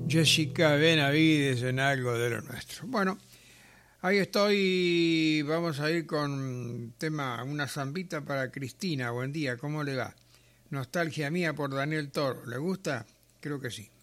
Jessica Benavides en Algo de lo Nuestro. Bueno, ahí estoy. Vamos a ir con tema, una zambita para Cristina. Buen día, ¿cómo le va? Nostalgia mía por Daniel Toro. ¿Le gusta? Creo que sí.